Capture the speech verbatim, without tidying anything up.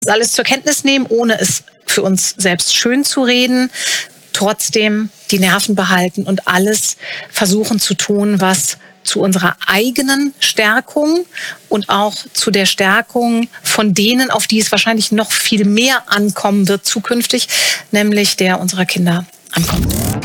Das alles zur Kenntnis nehmen, ohne es für uns selbst schön zu reden, trotzdem die Nerven behalten und alles versuchen zu tun, was zu unserer eigenen Stärkung und auch zu der Stärkung von denen, auf die es wahrscheinlich noch viel mehr ankommen wird zukünftig, nämlich der unserer Kinder ankommt.